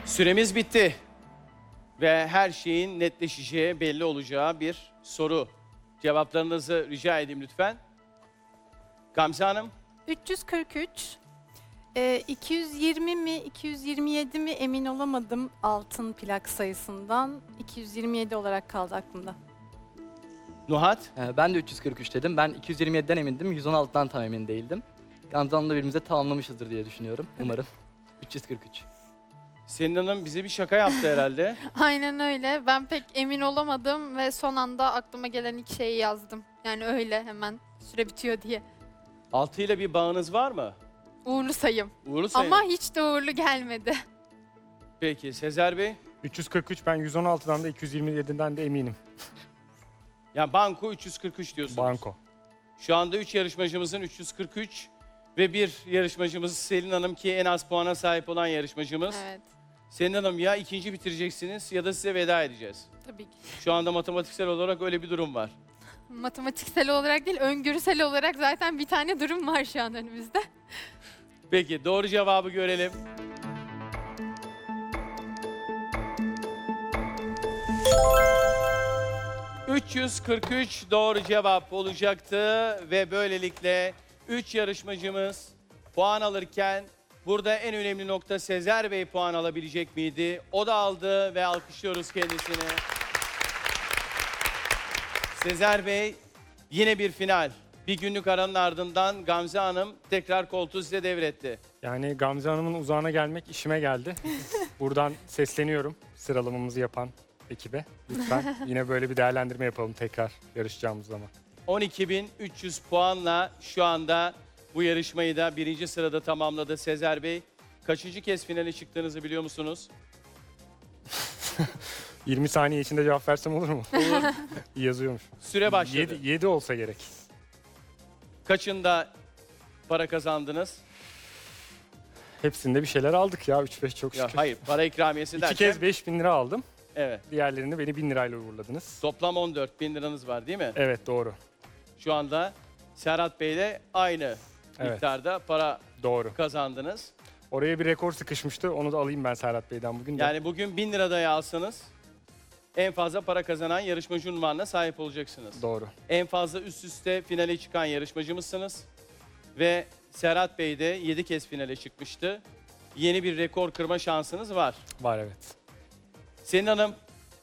Süremiz bitti. Ve her şeyin netleşeceği, belli olacağı bir soru. Cevaplarınızı rica edeyim lütfen. Gamze Hanım, 343. 220 mi 227 mi emin olamadım altın plak sayısından. 227 olarak kaldı aklımda. Nuhat, Ben de 343 dedim. Ben 227'den emindim. 116'dan tam emin değildim. Gamze Hanım'la birbirimize tamamlamışızdır diye düşünüyorum. Umarım. 343. Selin Hanım bize bir şaka yaptı herhalde. Aynen öyle. Ben pek emin olamadım ve son anda aklıma gelen ilk şeyi yazdım. Yani öyle hemen süre bitiyor diye. 6 ile bir bağınız var mı? Uğurlu sayım. Uğurlu sayın. Ama hiç de uğurlu gelmedi. Peki Sezer Bey? 343, ben 116'dan da 227'den de eminim. Yani banko 343 diyorsunuz. Banko. Şu anda 3 yarışmacımızın 343 ve bir yarışmacımız Selin Hanım ki en az puana sahip olan yarışmacımız. Evet. Selin Hanım ya ikinci bitireceksiniz ya da size veda edeceğiz. Tabii ki. Şu anda matematiksel olarak öyle bir durum var. Matematiksel olarak değil, öngörüsel olarak zaten bir tane durum var şu an önümüzde. Peki doğru cevabı görelim. ...343 doğru cevap olacaktı ve böylelikle 3 yarışmacımız puan alırken... ...burada en önemli nokta Sezer Bey puan alabilecek miydi? O da aldı ve alkışlıyoruz kendisini. Sezer Bey yine bir final. Bir günlük aranın ardından Gamze Hanım tekrar koltuğu size devretti. Yani Gamze Hanım'ın uzağına gelmek işime geldi. Buradan sesleniyorum sıralamamızı yapan ekibe. Lütfen yine böyle bir değerlendirme yapalım tekrar yarışacağımız zaman. 12.300 puanla şu anda bu yarışmayı da birinci sırada tamamladı Sezer Bey. Kaçıncı kez finale çıktığınızı biliyor musunuz? 20 saniye içinde cevap versem olur mu? Olur. Yazıyormuş. Süre başladı. 7 olsa gerek. Kaçında para kazandınız? Hepsinde bir şeyler aldık ya, 3-5 çok Ya şükür. hayır, para ikramiyesi 2 derken... kez 5.000 lira aldım. Evet. Diğerlerini beni 1000 lirayla uğurladınız. Toplam 14.000 liranız var değil mi? Evet, doğru. Şu anda Serhat Bey'le aynı Evet. miktarda para Doğru. kazandınız. Oraya bir rekor sıkışmıştı. Onu da alayım ben Serhat Bey'den bugün de. Yani bugün 1000 lira dahi alsanız en fazla para kazanan yarışmacı unvanına sahip olacaksınız. Doğru. En fazla üst üste finale çıkan yarışmacımızsınız. Ve Serhat Bey de 7 kez finale çıkmıştı. Yeni bir rekor kırma şansınız var. Var, evet. Selin Hanım